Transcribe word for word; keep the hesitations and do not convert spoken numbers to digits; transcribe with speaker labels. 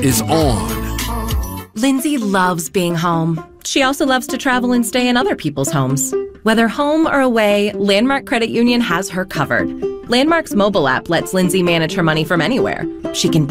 Speaker 1: is on.
Speaker 2: Lindsay loves being home. She also loves to travel and stay in other people's homes. Whether home or away, Landmark Credit Union has her covered. Landmark's mobile app lets Lindsay manage her money from anywhere. She can